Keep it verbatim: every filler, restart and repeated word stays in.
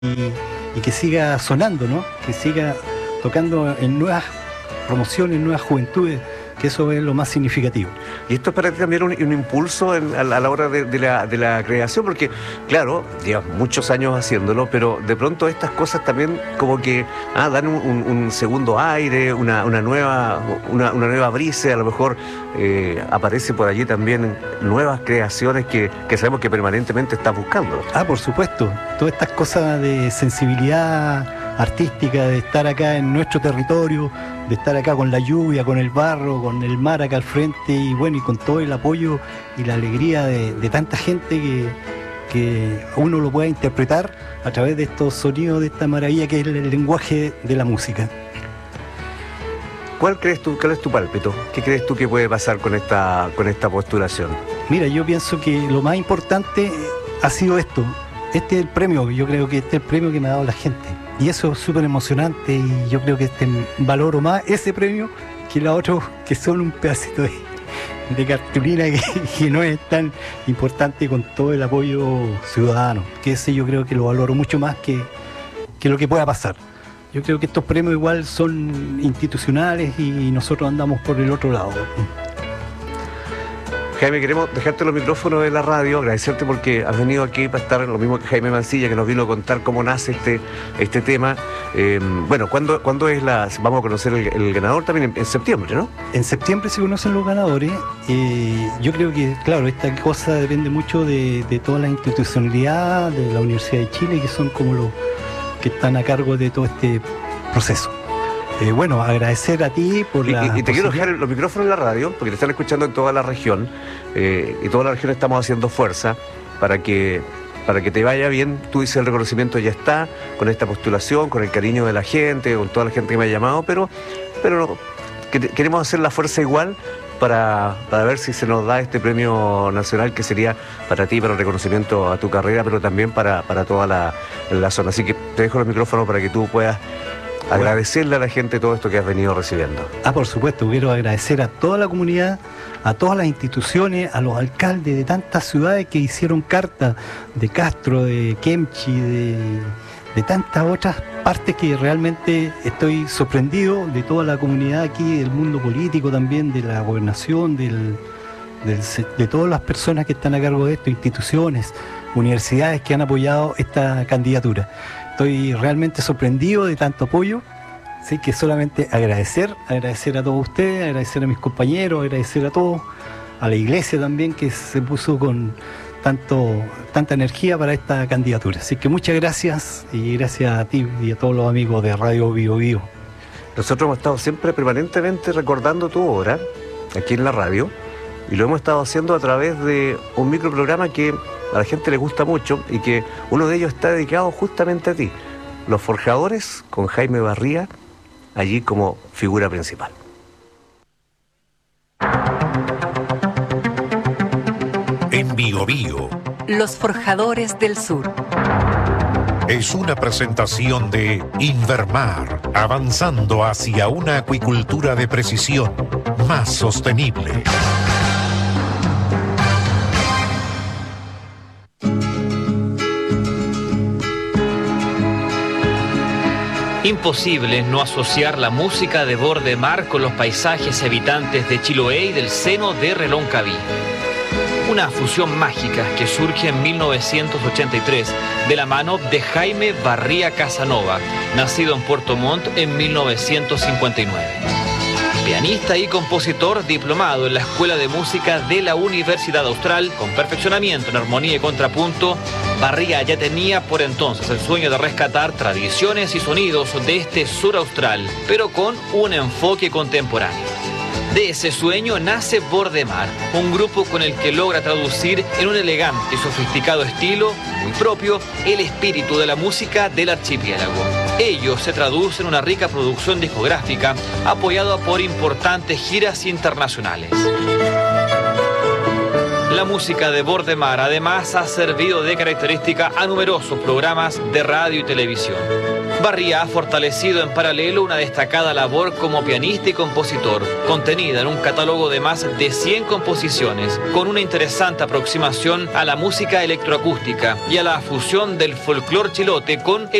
y, y que siga sonando, ¿no? Que siga tocando en nuevas promociones, en nuevas juventudes, que eso es lo más significativo. Y esto es para ti también un, un impulso en, a, la, a la hora de, de, la, de la creación, porque claro, llevas muchos años haciéndolo, pero de pronto estas cosas también como que ah, dan un, un, un segundo aire, una, una, nueva, una, una nueva brisa, a lo mejor eh, aparece por allí también nuevas creaciones que, que sabemos que permanentemente estás buscando. Ah, por supuesto, todas estas cosas de sensibilidad artística, de estar acá en nuestro territorio, de estar acá con la lluvia, con el barro, con el mar acá al frente y bueno, y con todo el apoyo y la alegría de, de tanta gente que, que uno lo pueda interpretar a través de estos sonidos, de esta maravilla que es el, el lenguaje de la música. ¿Cuál crees tú, cuál es tu pálpito? ¿Qué crees tú que puede pasar con esta, con esta postulación? Mira, yo pienso que lo más importante ha sido esto. Este es el premio, yo creo que este es el premio que me ha dado la gente. Y eso es súper emocionante y yo creo que este, valoro más ese premio que los otros que son un pedacito de, de cartulina que, que no es tan importante con todo el apoyo ciudadano. Que ese yo creo que lo valoro mucho más que, que lo que pueda pasar. Yo creo que estos premios igual son institucionales y nosotros andamos por el otro lado. Jaime, queremos dejarte los micrófonos de la radio, agradecerte porque has venido aquí para estar, lo mismo que Jaime Mancilla, que nos vino a contar cómo nace este, este tema. Eh, bueno, ¿cuándo, ¿cuándo es la...? Vamos a conocer el, el ganador también en, en septiembre, ¿no? En septiembre se conocen los ganadores. Eh, yo creo que, claro, esta cosa depende mucho de, de toda la institucionalidad de la Universidad de Chile, que son como los que están a cargo de todo este proceso. Eh, bueno, agradecer a ti por la... Y, y te quiero dejar los micrófonos en la radio, porque te están escuchando en toda la región, eh, y toda la región estamos haciendo fuerza para que, para que te vaya bien. Tú dices el reconocimiento ya está, con esta postulación, con el cariño de la gente, con toda la gente que me ha llamado, pero, pero que te, queremos hacer la fuerza igual para, para ver si se nos da este premio nacional, que sería para ti, para el reconocimiento a tu carrera, pero también para, para toda la, la zona. Así que te dejo los micrófonos para que tú puedas agradecerle a la gente todo esto que has venido recibiendo. Ah, por supuesto, quiero agradecer a toda la comunidad, a todas las instituciones, a los alcaldes de tantas ciudades que hicieron carta, de Castro, de Kemchi, de, de tantas otras partes, que realmente estoy sorprendido de toda la comunidad aquí, del mundo político también, de la gobernación, del, del, de todas las personas que están a cargo de esto, instituciones, universidades que han apoyado esta candidatura. Estoy realmente sorprendido de tanto apoyo, así que solamente agradecer, agradecer a todos ustedes, agradecer a mis compañeros, agradecer a todos, a la iglesia también, que se puso con tanto, tanta energía para esta candidatura. Así que muchas gracias, y gracias a ti y a todos los amigos de Radio Bio Bio. Nosotros hemos estado siempre permanentemente recordando tu obra aquí en la radio, y lo hemos estado haciendo a través de un microprograma que a la gente le gusta mucho y que uno de ellos está dedicado justamente a ti, Los Forjadores, con Jaime Barría allí como figura principal. En Bio Bio, Los Forjadores del Sur. Es una presentación de Invermar, avanzando hacia una acuicultura de precisión más sostenible. Imposible no asociar la música de Bordemar con los paisajes habitantes de Chiloé y del seno de Reloncaví. Una fusión mágica que surge en mil novecientos ochenta y tres de la mano de Jaime Barría Casanova, nacido en Puerto Montt en mil novecientos cincuenta y nueve. Pianista y compositor diplomado en la Escuela de Música de la Universidad Austral, con perfeccionamiento en armonía y contrapunto, Barría ya tenía por entonces el sueño de rescatar tradiciones y sonidos de este sur austral, pero con un enfoque contemporáneo. De ese sueño nace Bordemar, un grupo con el que logra traducir en un elegante y sofisticado estilo muy propio el espíritu de la música del archipiélago. Ello se traduce en una rica producción discográfica apoyada por importantes giras internacionales. La música de Bordemar además ha servido de característica a numerosos programas de radio y televisión. Barría ha fortalecido en paralelo una destacada labor como pianista y compositor, contenida en un catálogo de más de cien composiciones, con una interesante aproximación a la música electroacústica y a la fusión del folclore chilote con